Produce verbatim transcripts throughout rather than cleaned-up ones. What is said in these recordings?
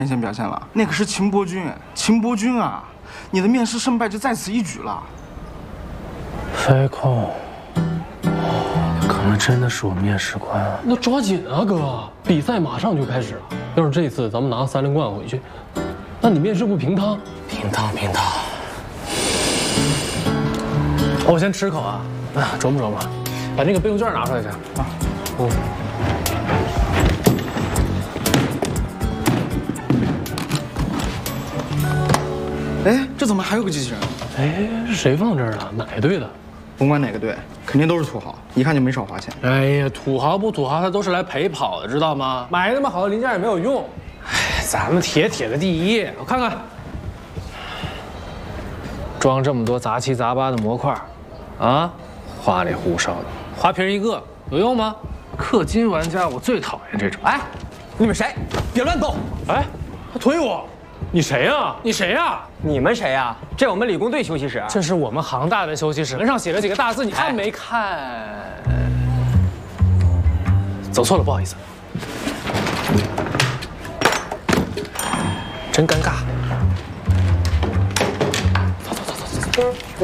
先表现了，那可是秦伯君，秦伯君啊，你的面试胜败就在此一举了。 飞控，哦，可能真的是我面试官啊。那抓紧啊，哥，比赛马上就开始了。要是这次咱们拿三连冠回去，那你面试不平汤？平汤，平汤。我先吃口啊，啊，琢磨琢磨，把那个备用券拿出来去啊。嗯。 哎，这怎么还有个机器人？ 哎，是谁放这儿的？哪个队的？ 甭管哪个队，肯定都是土豪，一看就没少花钱。 哎呀，土豪不土豪，他都是来陪跑的，知道吗？买那么好的零件也没有用。哎，咱们铁铁的第一，我看看，装这么多杂七杂八的模块，啊，花里胡哨的，花瓶一个有用吗？氪金玩家我最讨厌这种。 哎，你们谁？别乱动！ 哎，他推我。 你谁呀？你谁呀？ 你们谁呀？这我们理工队休息室， 这是我们航大的休息室，门上写了几个大字，你看没看？走错了，不好意思。真尴尬。走走走走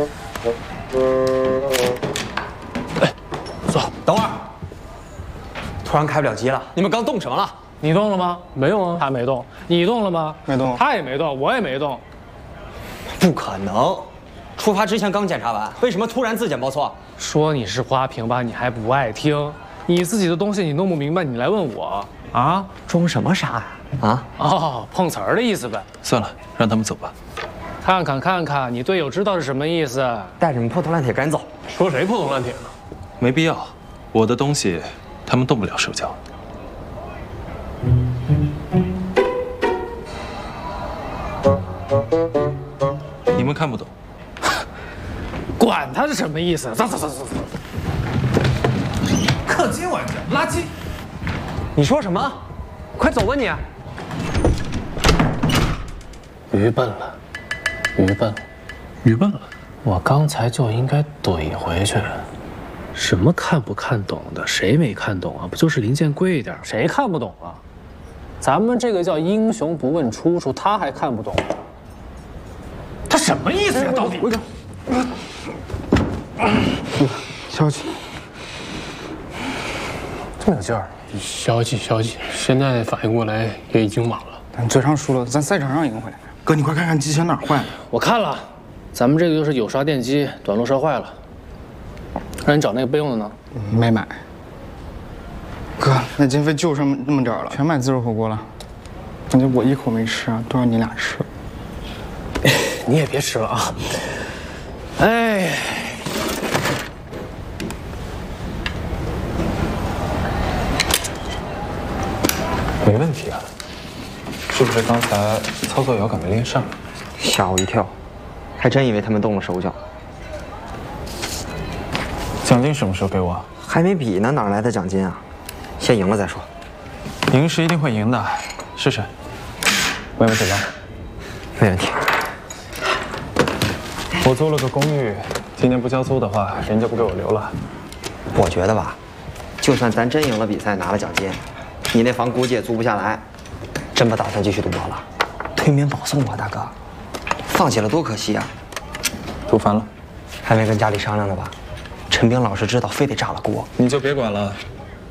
走。哎，坐。 等会儿。突然开不了机了，你们刚动什么了？ 你动了吗？没用啊，他没动。你动了吗？ 没动。 他也没动，我也没动。 不可能！出发之前刚检查完，为什么突然自检报错？ 说你是花瓶吧，你还不爱听。你自己的东西你弄不明白，你来问我啊？ 装什么傻呀？啊？ 哦，碰瓷儿的意思呗。 算了，让他们走吧。 看看看看，你队友知道是什么意思？ 带着你们破铜烂铁赶紧走。 说谁破铜烂铁呢？ 没必要，我的东西他们动不了手脚。 你们看不懂， 管他是什么意思，走走走走走。氪金玩家，垃圾！ 你说什么？快走吧你！ 愚笨了，愚笨了， 愚笨了。 我刚才就应该怼回去。什么看不看懂的？谁没看懂啊？不就是零件贵一点，谁看不懂啊？咱们这个叫英雄不问出处，他还看不懂。 他什么意思呀？到底？ 我消气， 这么有劲儿？消气消气，现在反应过来也已经晚了。 咱嘴上输了，咱赛场上赢回来。哥，你快看看机器人哪儿坏了？ 我看了，咱们这个就是有刷电机，短路摔坏了。让你找那个备用的呢？ 没买。哥，那经费就剩那么点儿了，全买自助火锅了。感觉我一口没吃啊，都让你俩吃。 你也别吃了啊！哎， 没问题啊，是不是刚才操作摇杆没连上？ 吓我一跳，还真以为他们动了手脚。 奖金什么时候给我？ 还没比呢，哪来的奖金啊？先赢了再说。 赢是一定会赢的，试试。问问怎么样？ 没问题。 我租了个公寓，今年不交租的话，人家不给我留了。 我觉得吧，就算咱真赢了比赛，拿了奖金，你那房估计也租不下来。真不打算继续赌博了？推免保送啊，大哥！放弃了多可惜啊！ 赌烦了， 还没跟家里商量呢吧？陈斌老师知道，非得炸了锅。 你就别管了。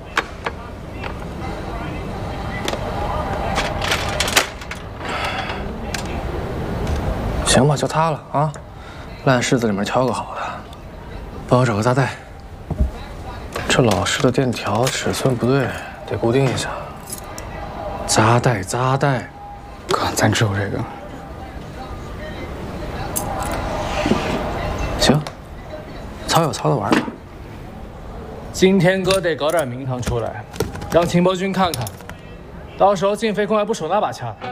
行吧，就它了啊。 烂柿子里面挑个好的，帮我找个扎带。这老式的电条尺寸不对，得固定一下。扎带，扎带。 哥，咱只有这个。 行，操有操的玩吧。今天哥得搞点名堂出来，让秦伯君看看，到时候进飞空还不手拿把掐的。